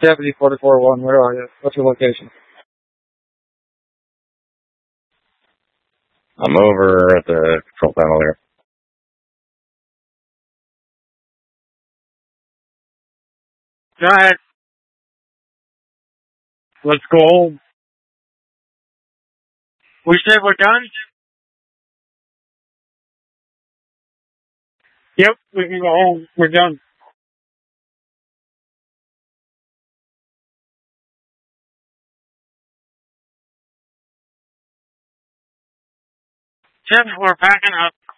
Deputy 44-1, where are you? What's your location? I'm over at the control panel here. Go ahead. Let's go home. We said we're done? Yep, we can go home. We're done. 10, we're packing up.